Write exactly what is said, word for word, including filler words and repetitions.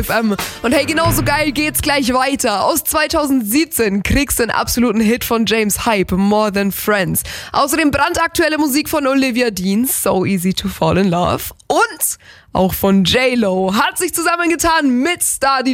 F M. Und hey, genauso geil geht's gleich weiter. Aus zweitausendsiebzehn kriegst du einen absoluten Hit von James Hype, More Than Friends. Außerdem brandaktuelle Musik von Olivia Dean, So Easy to Fall in Love. Und auch von J-Lo hat sich zusammengetan mit Star